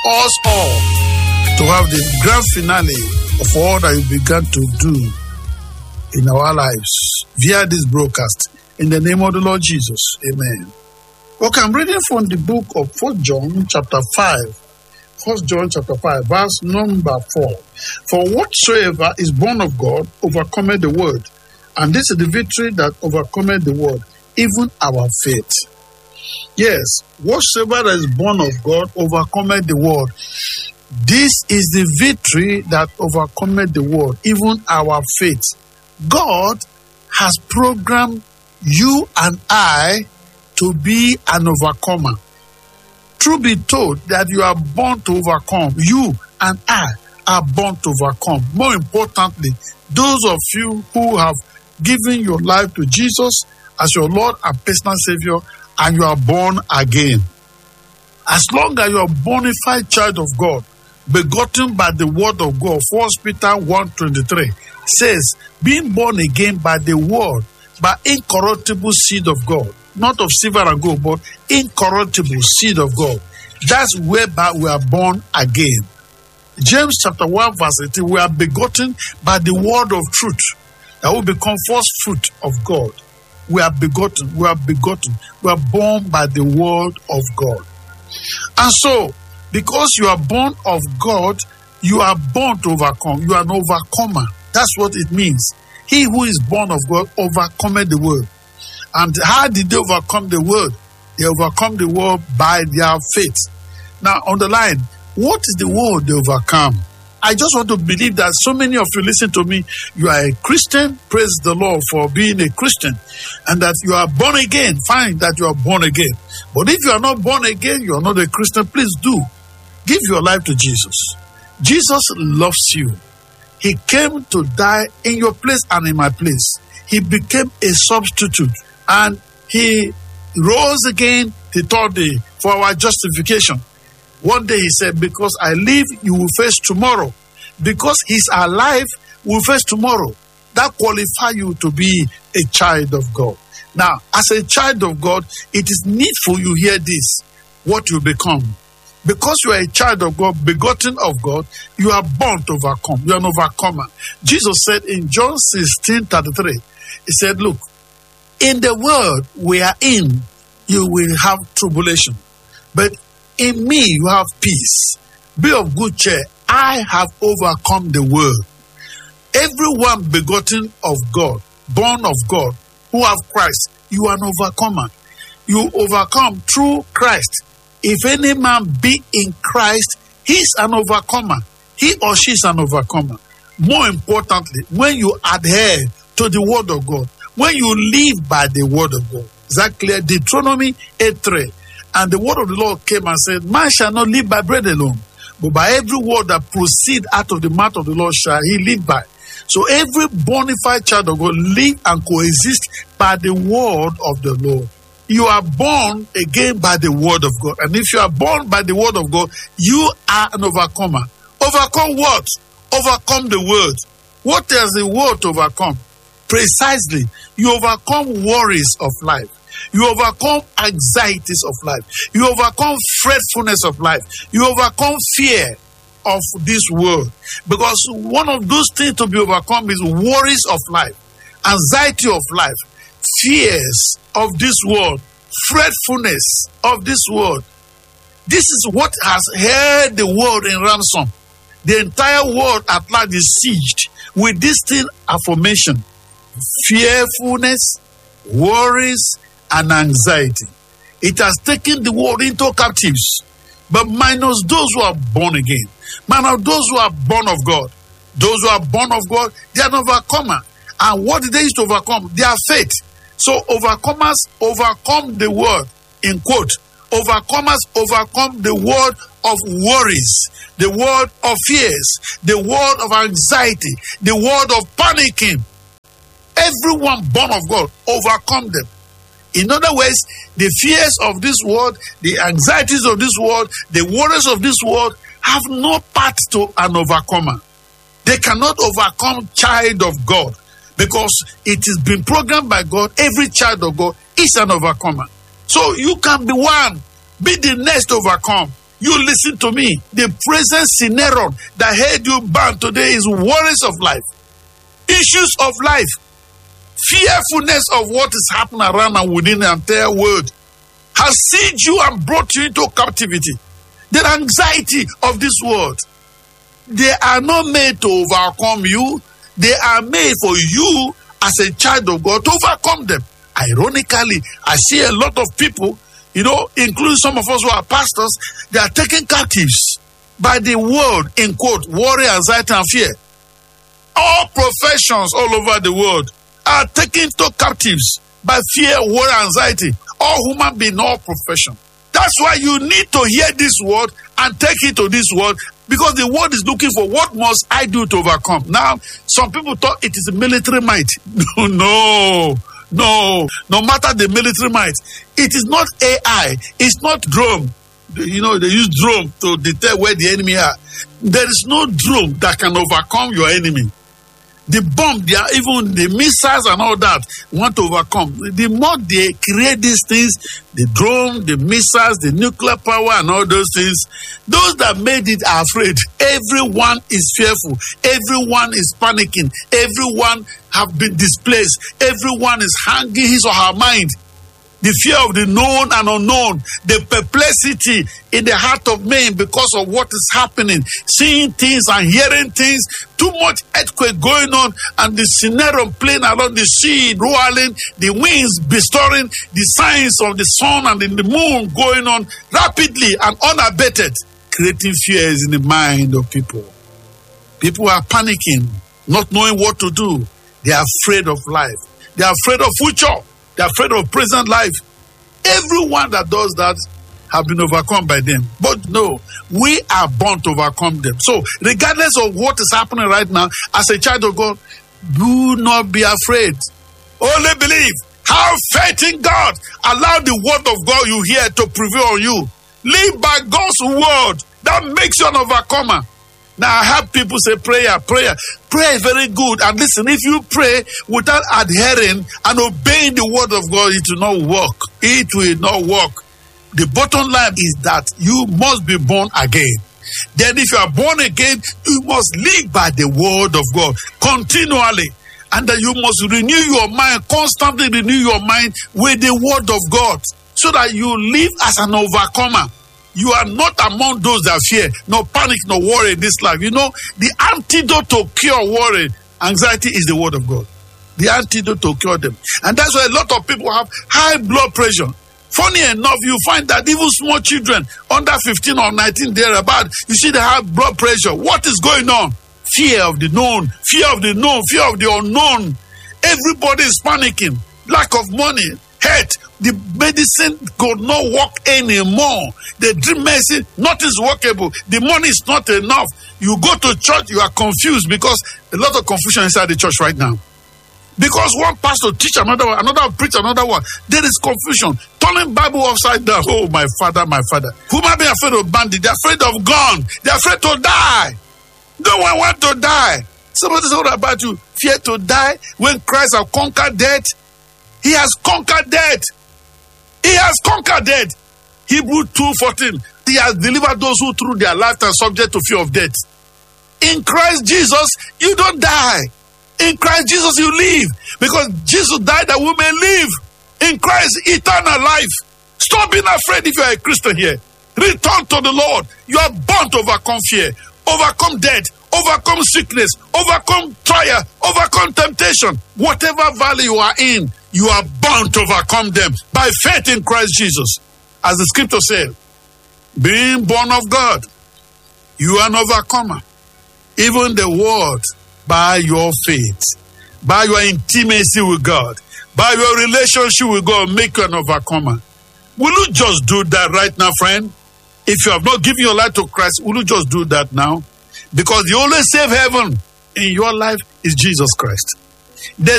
us all to have the grand finale of all that you began to do in our lives via this broadcast. In the name of the Lord Jesus, amen. Okay, I'm reading from the book of 1 John chapter 5. 1 John chapter 5, verse number 4. For whatsoever is born of God overcometh the world. And this is the victory that overcometh the world, even our faith. Yes, whatsoever that is born of God overcometh the world. This is the victory that overcometh the world, even our faith. God has programmed you and I to be an overcomer. Truth be told that you are born to overcome. You and I are born to overcome. More importantly, those of you who have given your life to Jesus as your Lord and personal Savior, and you are born again. As long as you are a bona fide child of God, begotten by the word of God, 1 Peter 1:23 says, being born again by the word, by incorruptible seed of God, not of silver and gold, but incorruptible seed of God. That's whereby we are born again. James chapter 1 verse 18, we are begotten by the word of truth, that will become first fruit of God. We are begotten, we are born by the word of God. And so, because you are born of God, you are born to overcome. You are an overcomer. That's what it means. He who is born of God overcometh the world. And how did they overcome the world? They overcome the world by their faith. Now, on the line, what is the world they overcome? I just want to believe that so many of you listen to me, you are a Christian. Praise the Lord for being a Christian. And that you are born again. Fine that you are born again. But if you are not born again, you are not a Christian, please do. Give your life to Jesus. Jesus loves you. He came to die in your place and in my place. He became a substitute. And he rose again the third day for our justification. One day he said, because I live, you will face tomorrow. Because he's alive, we will face tomorrow. That qualifies you to be a child of God. Now, as a child of God, it is needful you hear this, what you become. Because you are a child of God, begotten of God, you are born to overcome. You are an overcomer. Jesus said in John 16:33, he said, look, in the world we are in, you will have tribulation. But in me you have peace. Be of good cheer. I have overcome the world. Everyone begotten of God, born of God, who have Christ, you are an overcomer. You overcome through Christ. If any man be in Christ, he is an overcomer. He or she is an overcomer. More importantly, when you adhere to the word of God, when you live by the word of God. Is that clear? Deuteronomy 8:3. And the word of the Lord came and said, man shall not live by bread alone, but by every word that proceeds out of the mouth of the Lord shall he live by. So every bona fide child of God live and coexist by the word of the Lord. You are born again by the word of God. And if you are born by the word of God, you are an overcomer. Overcome what? Overcome the world. What does the world overcome? Precisely, you overcome worries of life. You overcome anxieties of life. You overcome fretfulness of life. You overcome fear of this world. Because one of those things to be overcome is worries of life, anxiety of life, fears of this world, fretfulness of this world. This is what has held the world in ransom. The entire world at large is sieged with this thing aforementioned: fearfulness, worries, and anxiety. It has taken the world into captives, but minus those who are born again, minus those who are born of God. Those who are born of God, they are an overcomer. And what did they use to overcome? Their faith. So overcomers overcome the world, in quote. Overcomers overcome the world of worries, the world of fears, the world of anxiety, the world of panicking. Everyone born of God overcome them. In other words, the fears of this world, the anxieties of this world, the worries of this world have no part to an overcomer. They cannot overcome child of God, because it has been programmed by God. Every child of God is an overcomer. So you can be one, be the next to overcome. You listen to me. The present scenario that held you bound today is worries of life, issues of life, fearfulness of what is happening around and within the entire world has seized you and brought you into captivity. The anxiety of this world. They are not made to overcome you. They are made for you as a child of God to overcome them. Ironically, I see a lot of people, including some of us who are pastors, they are taken captives by the world, in quote, worry, anxiety, and fear. All professions all over the world are taken to captives by fear, worry, anxiety. All human beings, all profession. That's why you need to hear this word and take it to this word, because the word is looking for what must I do to overcome. Now, some people thought it is a military might. No matter the military might, it is not AI, it's not drone. They use drone to detect where the enemy are. There is no drone that can overcome your enemy. The bomb, even the missiles and all that want to overcome. The more they create these things, the drone, the missiles, the nuclear power and all those things, those that made it are afraid. Everyone is fearful. Everyone is panicking. Everyone have been displaced. Everyone is hanging his or her mind. The fear of the known and unknown, the perplexity in the heart of man because of what is happening, seeing things and hearing things, too much earthquake going on, and the scenario playing along the sea, rolling, the winds bestowing, the signs of the sun and the moon going on rapidly and unabated, creating fears in the mind of people. People are panicking, not knowing what to do. They are afraid of life. They are afraid of future. They're afraid of present life. Everyone that does that have been overcome by them. But no, we are born to overcome them. So regardless of what is happening right now, as a child of God, do not be afraid. Only believe. Have faith in God. Allow the word of God you hear to prevail on you. Live by God's word. That makes you an overcomer. Now I have people say prayer. Prayer is very good. And listen, if you pray without adhering and obeying the word of God, it will not work. It will not work. The bottom line is that you must be born again. Then if you are born again, you must live by the word of God continually. And then you must renew your mind, constantly renew your mind with the word of God, so that you live as an overcomer. You are not among those that fear, no panic, no worry in this life. The antidote to cure worry, anxiety is the word of God. The antidote to cure them. And that's why a lot of people have high blood pressure. Funny enough, you find that even small children under 15 or 19, thereabout, you see they have blood pressure. What is going on? Fear of the known, fear of the known, fear of the unknown. Everybody is panicking. Lack of money, hurt. The medicine could not work anymore. The dream medicine, nothing is workable. The money is not enough. You go to church, you are confused because a lot of confusion inside the church right now. Because one pastor teach another one, another preach another one. There is confusion. Turning Bible upside down. Oh, my father, my father. Who might be afraid of bandit? They're afraid of gun. They're afraid to die. No one wants to die. Somebody said, what about you? Fear to die when Christ has conquered death? He has conquered death. He has conquered death. Hebrews 2:14. He has delivered those who through their lifetime subject to fear of death. In Christ Jesus, you don't die. In Christ Jesus, you live. Because Jesus died that we may live. In Christ, eternal life. Stop being afraid if you are a Christian here. Return to the Lord. You are born to overcome fear, overcome death, overcome sickness, overcome trial, overcome temptation. Whatever valley you are in, you are bound to overcome them by faith in Christ Jesus. As the scripture says, being born of God, you are an overcomer. Even the world, by your faith, by your intimacy with God, by your relationship with God, make you an overcomer. Will you just do that right now, friend? If you have not given your life to Christ, will you just do that now? Because the only safe haven in your life is Jesus Christ. There's